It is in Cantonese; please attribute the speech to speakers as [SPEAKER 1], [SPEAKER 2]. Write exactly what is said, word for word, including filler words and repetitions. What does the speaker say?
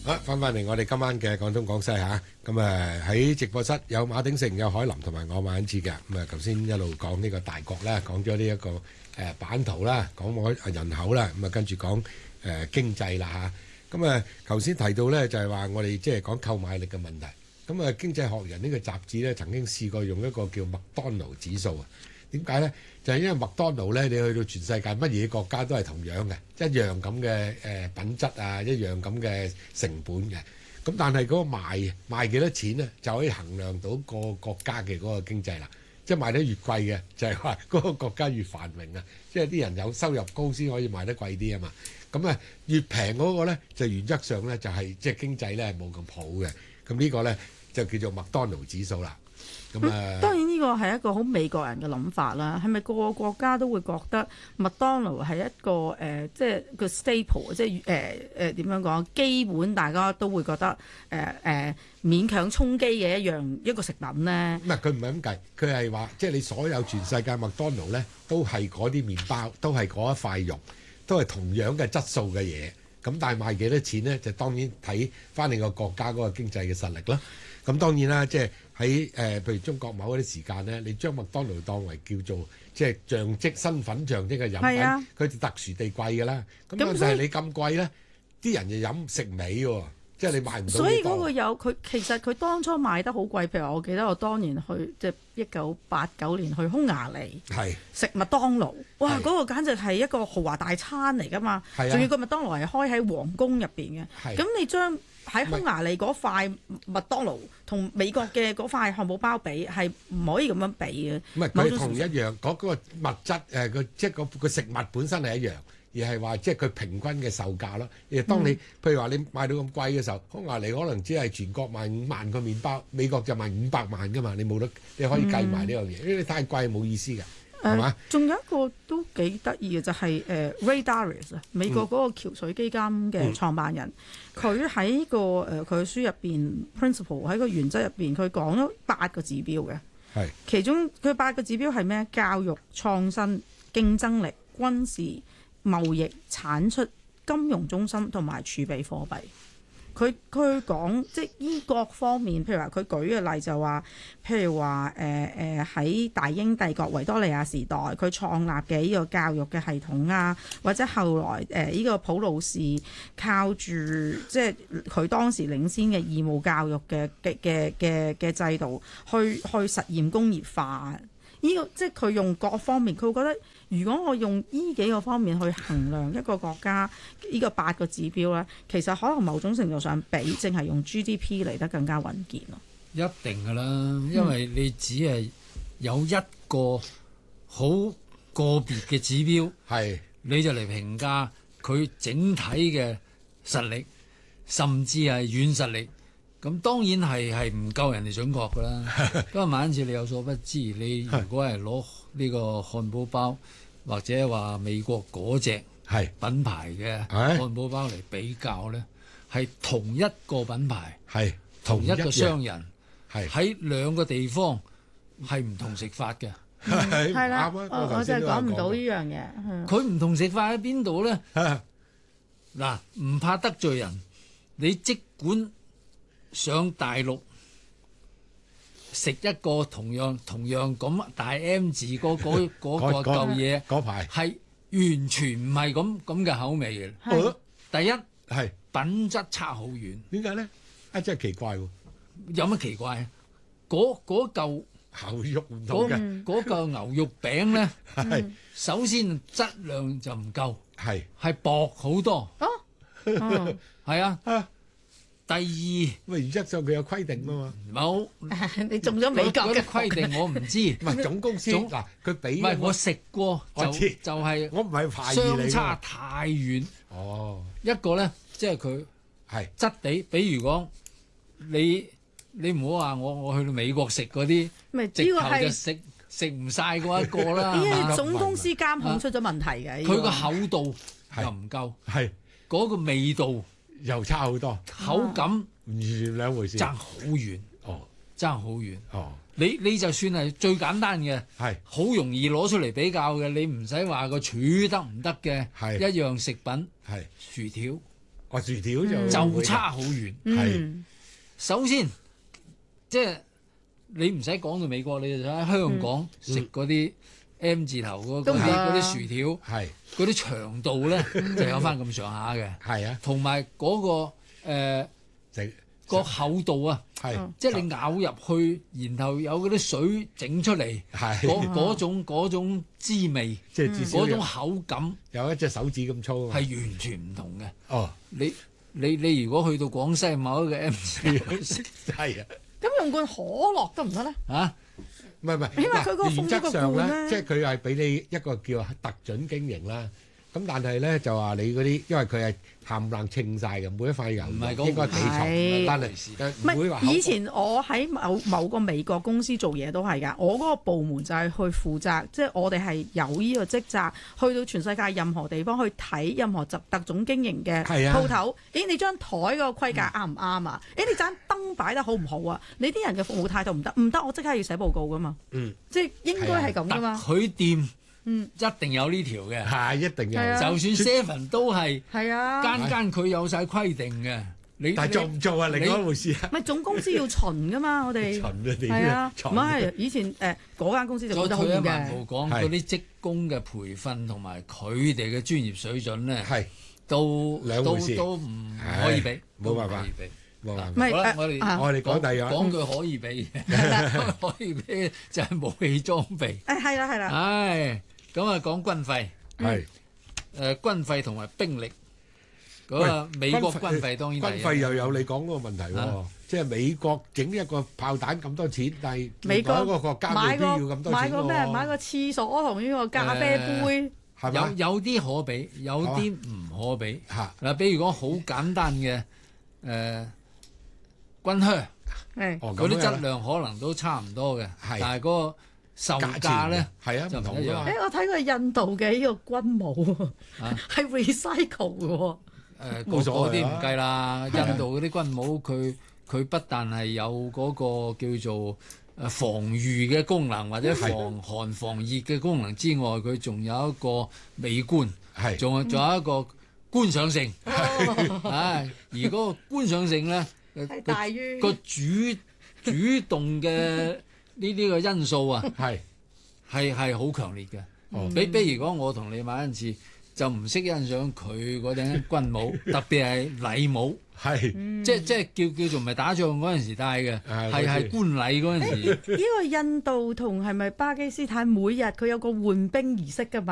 [SPEAKER 1] 好，翻返嚟我哋今晚嘅廣東廣西嚇，咁啊喺直播室有馬鼎盛、有海林同埋我馬恩志嘅，咁啊頭先一路講呢個大國啦，講咗呢一個誒版圖啦，講我人口啦，咁啊跟住講誒經濟啦嚇，咁啊頭先提到咧就係話我哋即係講購買力嘅問題，咁啊經濟學人呢個雜誌咧曾經試過用一個叫麥當勞指數啊。點解咧？就係因為麥當勞咧，你去到全世界乜嘢國家都係同樣嘅，一樣咁嘅誒品質啊，一樣咁嘅成本嘅。咁但係嗰個賣賣幾多錢咧，就可以衡量到個國家嘅嗰個經濟啦。即係賣得越貴嘅，就係話嗰個國家越繁榮啊。即係啲人有收入高先可以賣得貴啲啊嘛。咁啊，越平嗰個咧，就原則上咧就係即係經濟咧冇咁好嘅。咁呢個咧就叫做麥當勞指數啦。咁啊、
[SPEAKER 2] 嗯，當然呢個係一個好美國人嘅諗法啦。係咪個個國家都會覺得麥當勞係一個誒、呃，即係個 staple，即係誒誒點樣講？基本大家都會覺得誒誒、呃呃、勉強充飢嘅一樣一個食品咧。
[SPEAKER 1] 唔係佢唔係咁計，佢係話即係你所有全世界麥當勞咧，都係嗰啲麵包，都係嗰一塊肉，都係同樣嘅質素嘅嘢。咁但係賣幾多錢咧？就當然睇翻你個國家嗰個經濟嘅實力啦。咁當然啦，即係喺誒，譬如中國某啲時間咧，你將麥當勞當為叫做即係象徵身份象徵嘅飲品，佢就特殊地貴㗎啦。咁但係你咁貴咧，啲人就飲食尾喎，即係你賣唔到。
[SPEAKER 2] 所以嗰個有佢其實佢當初賣得好貴，譬如我記得我當年去即係一九八九年去匈牙利食麥當勞，哇！嗰、那個簡直係一個豪華大餐嚟㗎嘛，仲要個麥當勞係開喺皇宮入邊嘅。咁你將喺匈牙利嗰塊麥當勞同美國嘅嗰塊漢堡包比，係唔可以咁樣比嘅。
[SPEAKER 1] 唔係佢同一樣，嗰、那個物質誒個即係個個食物本身係一樣，而係話即係佢平均嘅售價咯。而當你、嗯、譬如話你賣到咁貴嘅時候，匈牙利可能只係全國賣五萬個麵包，美國就賣五百萬㗎嘛。你冇得你可以計埋呢樣嘢，因為你太貴冇意思㗎。係嘛？
[SPEAKER 2] 仲、呃、有一個都幾得意嘅就係、是、誒、呃、Ray Dalio 啊，美國嗰個橋水基金嘅創辦人，佢喺、嗯、個誒佢嘅書入邊 principle 喺個原則入邊，佢講咗八個指標嘅。係其中佢八個指標係咩？教育、創新、競爭力、軍事、貿易、產出、金融中心同埋儲備貨幣。佢佢講即係依各方面，譬如話佢舉嘅例就話，譬如話誒誒喺大英帝國維多利亞時代，佢創立嘅呢個教育嘅系統啊，或者後來誒依、呃這個普魯士靠住即係佢當時領先嘅義務教育嘅嘅嘅嘅嘅制度，去去實現工業化。呢、這個即係佢用各方面，佢會覺得如果我用呢幾個方面去衡量一個國家呢、這個八個指標咧，其實可能某種程度上比淨係用 G D P 嚟得更加穩健咯。
[SPEAKER 3] 一定㗎啦，因為你只係有一個好個別嘅指標，係你就嚟評價佢整體嘅實力，甚至係軟實力。咁當然係係唔夠人哋準確㗎啦。不過馬恩賜你有所不知，你如果係攞呢個漢堡包或者話美國嗰隻品牌嘅漢堡包嚟比較咧，係同一個品牌，係同一個商人，係喺兩個地方係唔同食法嘅。
[SPEAKER 2] 係啦，我就係講唔到呢樣嘢。
[SPEAKER 3] 佢唔同食法喺邊度咧？嗱，唔怕得罪人，你即管上大陸食一個同樣同樣咁大 M 字嗰嗰嗰個嚿嘢，嗰排係完全唔係咁咁嘅口味嘅。第一係品質差好遠。
[SPEAKER 1] 點解咧？啊，真係奇怪喎！
[SPEAKER 3] 有乜奇怪啊？嗰嗰嚿
[SPEAKER 1] 牛肉唔同嘅，
[SPEAKER 3] 嗰嚿牛肉餅咧，係首先質量就唔夠，係係薄好多。哦，係啊。第二，
[SPEAKER 1] 喂，原則上佢有規定㗎嘛？
[SPEAKER 3] 冇，
[SPEAKER 2] 你中咗美國嘅
[SPEAKER 3] 規定，我唔知。
[SPEAKER 1] 唔係總公司嗱，佢俾
[SPEAKER 3] 唔係我食過，就就係
[SPEAKER 1] 我唔係懷疑你。相
[SPEAKER 3] 差太遠。
[SPEAKER 1] 哦，
[SPEAKER 3] 一個咧，即係佢係質地，比如講你你唔好話我我去到美國食嗰啲，直頭就食食唔晒嗰一個啦。
[SPEAKER 2] 因為總公司監控出咗問題嘅。
[SPEAKER 3] 佢個厚度又唔夠，係嗰個味道
[SPEAKER 1] 又差好多，
[SPEAKER 3] 口感
[SPEAKER 1] 完全兩回事，
[SPEAKER 3] 爭好遠。
[SPEAKER 1] 哦，
[SPEAKER 3] 爭好遠。
[SPEAKER 1] 哦，
[SPEAKER 3] 你你就算係最簡單嘅，係好容易攞出嚟比較嘅，你唔使話個處得唔得嘅，係一樣食品，係薯條。
[SPEAKER 1] 哦，薯條就
[SPEAKER 3] 就差好遠。
[SPEAKER 2] 係
[SPEAKER 3] 首先即係你唔使講到美國，你就喺香港食嗰啲 M 字頭嗰啲嗰啲薯條，係嗰啲長度咧就有翻咁上下嘅。係啊，同埋嗰個誒個厚度啊，係即係你咬入去，然後有嗰啲水整出嚟，嗰嗰種嗰種滋味，即係至少嗰種口感，有一隻手指咁粗，係完全唔同嘅。哦，你你你如果去到廣西某一個 M 字頭食，係啊。
[SPEAKER 2] 咁用罐可樂得唔得咧？
[SPEAKER 1] 嚇，唔係唔係，因為佢個原則上咧，即係佢係俾你一個叫特準經營啦。咁但係咧就話你嗰啲，因為佢係冚唪唥稱晒嘅，每一塊油應該幾重，單嚟時唔會話。
[SPEAKER 2] 以前我喺某某個美國公司做嘢都係㗎，我嗰個部門就係去負責，即係我哋係有呢個職責，去到全世界任何地方去睇任何特特種經營嘅鋪頭。誒，你張台嗰個規格啱唔啱啊？誒，你盞燈擺得好唔好啊？你啲人嘅服務態度唔得，唔得，我即刻要寫報告㗎嘛。嗯，即係應該係咁㗎嘛。
[SPEAKER 3] 佢店。嗯，一定有呢條嘅，係一定有。就算 Seven 都係，係啊，間間佢有晒規定嘅。你
[SPEAKER 1] 但係做唔做啊？另外一回事啊。
[SPEAKER 2] 唔係總公司要巡噶嘛，我哋巡啊點啊？唔係以前誒嗰間公司就覺得好嘅。
[SPEAKER 3] 再退一萬步講，嗰啲職工嘅培訓同埋佢哋嘅專業水準咧，係都
[SPEAKER 1] 兩回事，
[SPEAKER 3] 都唔可以比，冇辦法。
[SPEAKER 2] 唔
[SPEAKER 3] 係，我哋
[SPEAKER 1] 我哋講第二樣，
[SPEAKER 3] 講句可以比，可以比就係武器裝備。
[SPEAKER 2] 誒係啦係啦。
[SPEAKER 3] 唉。咁啊，講軍費係誒軍費同埋兵力嗰個美國軍費當然係
[SPEAKER 1] 軍費又有你講嗰個問題喎，即係美國整一個炮彈咁多錢，但係美國一個國家未必要咁多錢喎。
[SPEAKER 2] 買個咩？買個廁所同呢個咖啡杯，
[SPEAKER 3] 有有啲可比，有啲唔可比。嗱，比如講好簡單嘅誒軍靴，嗰啲質量可能都差唔多嘅，但係嗰個售價咧係啊，就唔同嘅。
[SPEAKER 2] 誒，我睇過印度嘅呢個軍帽係 recycle 嘅喎。
[SPEAKER 3] 誒，嗰啲唔計啦。印度嗰啲軍帽，佢佢不但係有嗰個叫做誒防禦嘅功能，或者防寒防熱嘅功能之外，佢仲有一個美觀，係仲有仲有一個觀賞性。唉，而嗰個觀賞性咧係大於個主主動嘅。呢啲個因素啊，係係係好強烈嘅。哦、比比如講，我同你買一次，就唔識欣賞佢嗰頂軍帽，特別係禮帽，係、嗯、即即叫叫做唔係打仗嗰陣時戴嘅，係係觀禮嗰陣時。
[SPEAKER 2] 呢個印度同係咪巴基斯坦每日佢有個換兵儀式㗎嘛？